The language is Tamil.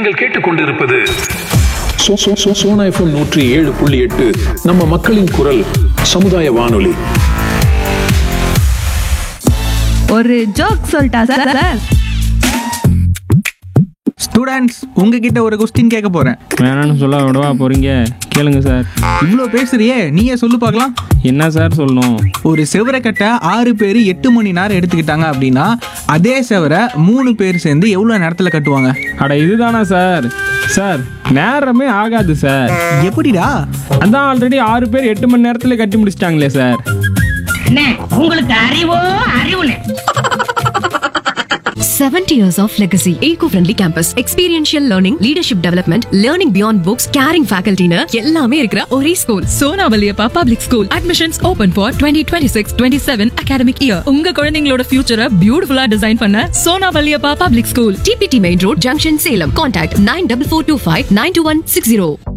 நீங்கள் கேட்டுக்கொண்டிருப்பது சோனா எஃப்எம் 107.8 நம்ம மக்களின் குரல் சமுதாய வானொலி. ஒரு ஜோக் சொல்லிட்டா சார். ஸ்டூடெண்ட்ஸ் உங்ககிட்ட ஒரு கொஸ்டின் கேட்க போறேன். வேணான்னு சொல்ல விடவா போறீங்க? கேளுங்க சார். இவ்வளோ பேசுறியே, நீயே சொல்லு பார்க்கலாம். என்ன சார் சொல்லணும்? ஒரு செவரை கட்ட 6 பேர் 8 மணி நேரம் எடுத்துக்கிட்டாங்க அப்படின்னா அதே செவரை 3 பேர் சேர்ந்து எவ்வளோ நேரத்தில் கட்டுவாங்க? அட இதுதானா சார்? சார் நேரமே ஆகாது சார். எப்படிடா? அதான் ஆல்ரெடி 6 பேர் 8 மணி நேரத்தில் கட்டி முடிச்சிட்டாங்களே சார். உங்களுக்கு அறிவோ அறிவுனே. 70 years of legacy. Eco-friendly campus. Experiential learning, leadership development, learning beyond books, caring faculty னு எல்லாமே இருக்கிற ஒரே school. Sona Valliappa public school. Admissions open for 2026-27 academic year. உங்க குழந்தைங்களோட ஃபியூச்சரை பியூட்டிஃபுல்லா டிசைன் பண்ண Sona Valliappa public school. TPT Main Road, Junction, Salem. Contact 94425 92160.